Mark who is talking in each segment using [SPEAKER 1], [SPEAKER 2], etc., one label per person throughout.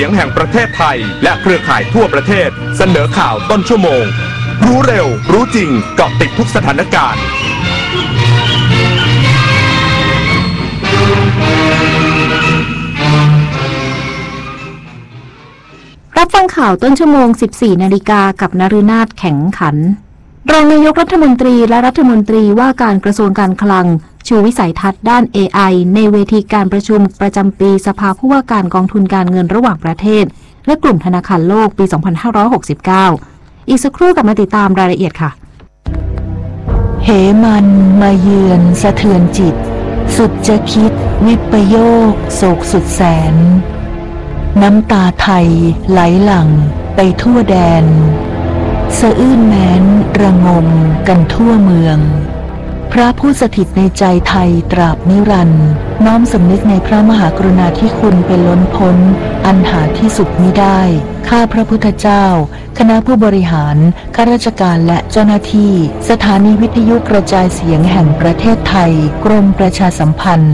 [SPEAKER 1] สียงแห่งประเทศไทยและเครือข่ายทั่วประเทศเสนอข่าวต้นชั่วโมงรู้เร็วรู้จริงเกาะติดทุกสถานการณ์
[SPEAKER 2] รับฟังข่าวต้นชั่วโมง 14 นาฬิกากับนฤนาถแข็งขันรองนายกรัฐมนตรีและรัฐมนตรีว่าการกระทรวงการคลังชูวิสัยทัศน์ด้าน AI ในเวทีการประชุมประจำปีสภาผู้ว่าการกองทุนการเงินระหว่างประเทศและกลุ่มธนาคารโลกปี 2569 อีกสักครู่กลับมาติดตามรายละเอียดค่ะ
[SPEAKER 3] เหมันมาเยือนสะเทือนจิตสุดจะคิดวิปโยคโศกสุดแสนน้ำตาไทยไหลหลั่งไปทั่วแดนสะอื้นแม้นระงมกันทั่วเมืองพระผู้สถิตในใจไทยตราบนิรันดร์น้อมสำนึกในพระมหากรุณาธิคุณเป็นล้นพ้นอันหาที่สุดมิได้ข้าพระพุทธเจ้าคณะผู้บริหารข้าราชการและเจ้าหน้าที่สถานีวิทยุกระจายเสียงแห่งประเทศไทยกรมประชาสัมพันธ์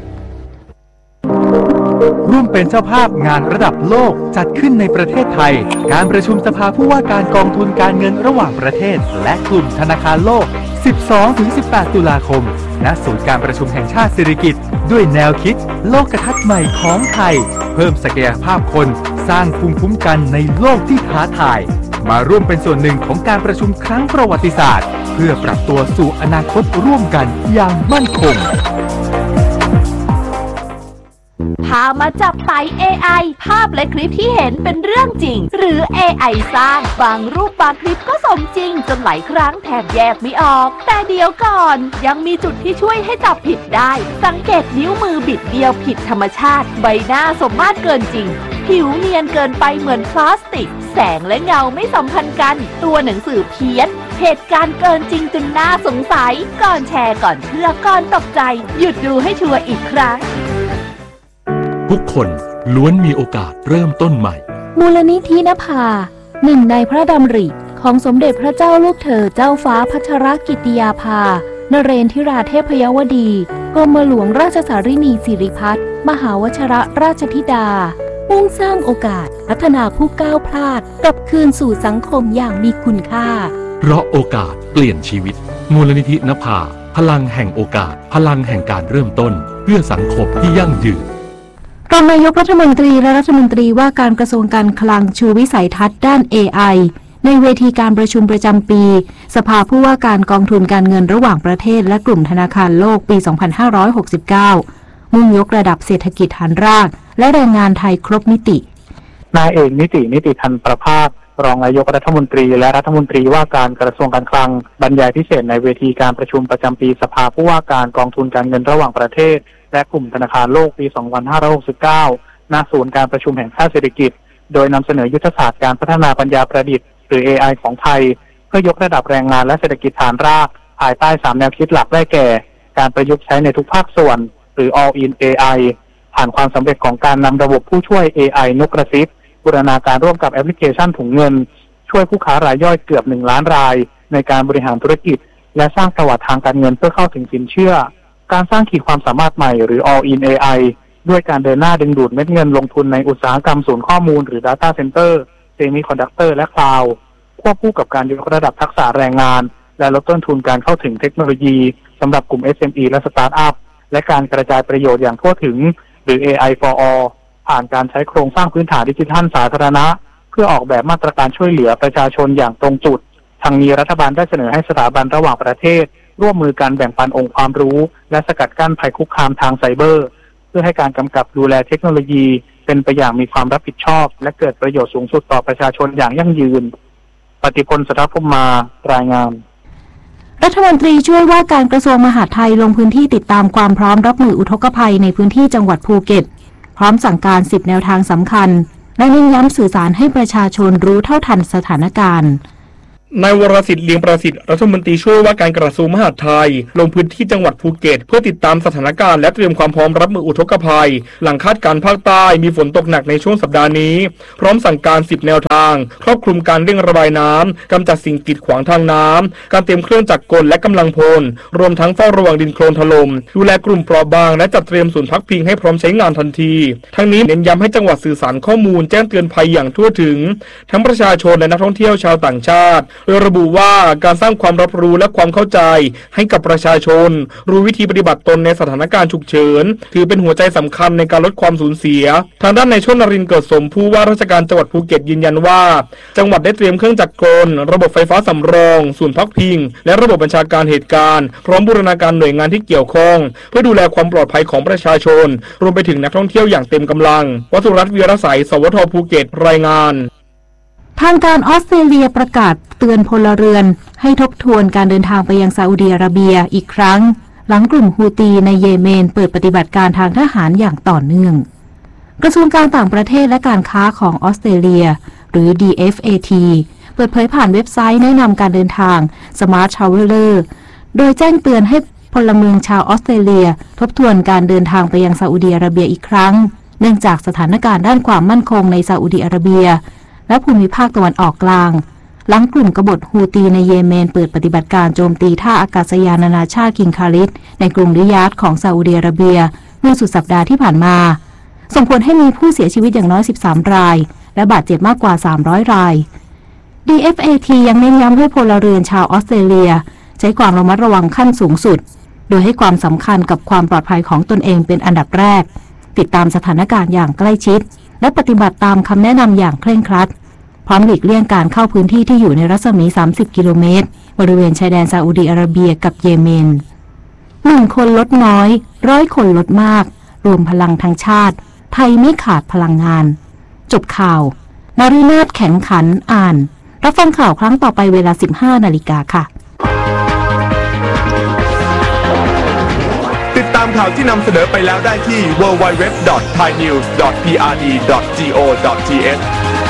[SPEAKER 4] ร่วมเป็นเจ้าภาพงานระดับโลกจัดขึ้นในประเทศไทยการประชุมสภาผู้ว่าการกองทุนการเงินระหว่างประเทศและกลุ่มธนาคารโลก 12-18 ตุลาคมณศูนย์การประชุมแห่งชาติสิริกิติ์ด้วยแนวคิดโลกทัศน์ใหม่ของไทยเพิ่มศักยภาพคนสร้างภูมิคุ้มกันในโลกที่ท้าทายมาร่วมเป็นส่วนหนึ่งของการประชุมครั้งประวัติศาสตร์เพื่อปรับตัวสู่อนาคตร่วมกันอย่างมั่นคง
[SPEAKER 5] พามาจับไต่ AI ภาพและคลิปที่เห็นเป็นเรื่องจริงหรือ AI สร้างบางรูปบางคลิปก็สมจริงจนหลายครั้งแทบแยกไม่ออกแต่เดี๋ยวก่อนยังมีจุดที่ช่วยให้จับผิดได้สังเกตนิ้วมือบิดเบี้ยวผิดธรรมชาติใบหน้าสมมาตรเกินจริงผิวเนียนเกินไปเหมือนพลาสติกแสงและเงาไม่สัมพันธ์กันตัวหนังสือเพี้ยนเหตุการณ์เกินจริงจนน่าสงสัยก่อนแชร์ก่อนเชื่อก่อนตกใจหยุดดูให้ชัวร์อีกครั้ง
[SPEAKER 1] ทุกคนล้วนมีโอกาสเริ่มต้นใหม่
[SPEAKER 2] มูลนิธินภาหนึ่งในพระดำริของสมเด็จพระเจ้าลูกเธอเจ้าฟ้าพัชรกิติยาภานเรนทิราเทพยวดีกรมหลวงราชสารินีสิริพัฒน์มหาวชิรราชธิดามุ่งสร้างโอกาสพัฒนาผู้ก้าวพลาดกลับคืนสู่สังคมอย่างมีคุณค่า
[SPEAKER 1] เพราะโอกาสเปลี่ยนชีวิตมูลนิธินภาพลังแห่งโอกาสพลังแห่งการเริ่มต้นเพื่อสังคมที่ยั่งยืน
[SPEAKER 2] รองนายกรัฐมนตรีและรัฐมนตรีว่าการกระทรวงการคลังชูวิสัยทัศน์ด้าน AI ในเวทีการประชุมประจำปีสภาผู้ว่าการกองทุนการเงินระหว่างประเทศและกลุ่มธนาคารโลกปี 2569 มุ่งยกระดับเศรษฐกิจฐานรากและแรงงานไทยครบมิติ
[SPEAKER 6] นายเอกนิติธันประภาสรองนายกรัฐมนตรีและรัฐมนตรีว่าการกระทรวงการคลังบรรยายพิเศษในเวทีการประชุมประจำปีสภาผู้ว่าการกองทุนการเงินระหว่างประเทศและกลุ่มธนาคารโลกปี 2569 ณ ศูนย์การประชุมแห่งชาติสิริกิติ์โดยนำเสนอยุทธศาสตร์การพัฒนาปัญญาประดิษฐ์หรือ AI ของไทยเพื่อยกระดับแรงงานและเศรษฐกิจฐานรากภายใต้3แนวคิดหลักได้แก่การประยุกต์ใช้ในทุกภาคส่วนหรือ All in AI ผ่านความสำเร็จของการนำระบบผู้ช่วย AI นกกระซิบบูรณาการร่วมกับแอปพลิเคชันถุงเงินช่วยผู้ค้ารายย่อยเกือบ1 ล้านรายในการบริหารธุรกิจและสร้างประวัติทางการเงินเพื่อเข้าถึงสินเชื่อการสร้างขีดความสามารถใหม่หรือ All in AI ด้วยการเดินหน้าดึงดูดเม็ดเงินลงทุนในอุตสาหกรรมศูนย์ข้อมูลหรือ Data Center Semiconductor และ Cloud ควบคู่กับการยกระดับทักษะแรงงานและลดต้นทุนการเข้าถึงเทคโนโลยีสำหรับกลุ่ม SME และ Startup และการกระจายประโยชน์อย่างทั่วถึงหรือ AI for all ผ่านการใช้โครงสร้างพื้นฐานดิจิทัลสาธารณะเพื่อออกแบบมาตรการช่วยเหลือประชาชนอย่างตรงจุดทางนี้รัฐบาลได้เสนอให้สถาบันระหว่างประเทศร่วมมือกันแบ่งปันองค์ความรู้และสกัดกั้นภัยคุกคามทางไซเบอร์เพื่อให้การกำกับดูแลเทคโนโลยีเป็นไปอย่างมีความรับผิดชอบและเกิดประโยชน์สูงสุดต่อประชาชนอย่างยั่งยืนปฏิพล สัทธพรหมมารายงาน
[SPEAKER 2] รัฐมนตรีช่วยว่าการกระทรวงมหาดไทยลงพื้นที่ติดตามความพร้อมรับมืออุทกภัยในพื้นที่จังหวัดภูเก็ตพร้อมสั่งการ10แนวทางสำคัญและเน้นย้ำสื่อสารให้ประชาชนรู้เท่าทันสถานการณ์
[SPEAKER 7] นายวรสิทธิ์เลียงประสิทธิ์รัฐมนตรีช่วยว่าการกระทรวงมหาดไทยลงพื้นที่จังหวัดภูเก็ตเพื่อติดตามสถานการณ์และเตรียมความพร้อมรับมืออุทกภัยหลังคาดการณ์ภาคใต้มีฝนตกหนักในช่วงสัปดาห์นี้พร้อมสั่งการ10แนวทางครอบคลุมการเร่งระบายน้ำกำจัดสิ่งกีดขวางทางน้ำการเตรียมเครื่องจักรกลและกำลังพลรวมทั้งเฝ้าระวังดินโคลนถล่มดูแลกลุ่มเปราะบางและจัดเตรียมศูนย์พักพิงให้พร้อมใช้งานทันทีทั้งนี้เน้นย้ำให้จังหวัดสื่อสารข้อมูลแจ้งเตือนภัยอย่างทั่วถึงทั้งประชาชนและนักท่องเที่ยวชาวต่างชาติโดยระบุว่าการสร้างความรับรู้และความเข้าใจให้กับประชาชนรู้วิธีปฏิบัติตนในสถานการณ์ฉุกเฉินถือเป็นหัวใจสำคัญในการลดความสูญเสียทางด้านนายชลนรินทร์เกิดสมผู้ว่าราชการจังหวัดภูเก็ตยืนยันว่าจังหวัดได้เตรียมเครื่องจักรกลระบบไฟฟ้าสำรองศูนย์พักพิงและระบบบัญชาการเหตุการณ์พร้อมบูรณาการหน่วยงานที่เกี่ยวข้องเพื่อดูแลความปลอดภัยของประชาชนรวมไปถึงนักท่องเที่ยวอย่างเต็มกำลังวสุรัตน์ วีรศัย สวท.ภูเก็ตรายงาน
[SPEAKER 2] ทางการออสเตรเลียประกาศเตือนพลเรือนให้ทบทวนการเดินทางไปยังซาอุดิอาระเบียอีกครั้งหลังกลุ่มฮูตีในเยเมนเปิดปฏิบัติการทางทหารอย่างต่อเนื่องกระทรวงการต่างประเทศและการค้าของออสเตรเลียหรือ DFAT เปิดเผยผ่านเว็บไซต์แนะนำการเดินทาง Smart Traveler โดยแจ้งเตือนให้พลเมืองชาวออสเตรเลียทบทวนการเดินทางไปยังซาอุดิอาระเบียอีกครั้งเนื่องจากสถานการณ์ด้านความมั่นคงในซาอุดิอาระเบียและภูมิภาคตะวันออกกลางหลังกลุ่มกบฏฮูตีในเยเมนเปิดปฏิบัติการโจมตีท่าอากาศยานนานาชาติคิงคาลิดในกรุงริยาดของซาอุดิอาระเบียเมื่อสุดสัปดาห์ที่ผ่านมาส่งผลให้มีผู้เสียชีวิตอย่างน้อย13รายและบาดเจ็บมากกว่า300ราย DFAT ยังเน้นย้ำให้พลเรือนชาวออสเตรเลียใช้ความระมัดระวังขั้นสูงสุดโดยให้ความสำคัญกับความปลอดภัยของตนเองเป็นอันดับแรกติดตามสถานการณ์อย่างใกล้ชิดและปฏิบัติตามคำแนะนำอย่างเคร่งครัดพร้อมหลีกเลี่ยงการเข้าพื้นที่ที่อยู่ในรัศมี30กิโลเมตรบริเวณชายแดนซาอุดิอาระเบียกับเยเมน1คนลดน้อย100คนลดมากรวมพลังทางชาติไทยไม่ขาดพลังงานจบข่าวนฤนาถแข็งขันอ่านรับฟังข่าวครั้งต่อไปเวลา 15 นาฬิกาค่ะ
[SPEAKER 8] ติดตามข่าวที่นำเสนอไปแล้วได้ที่ www.thainews.prd.go.th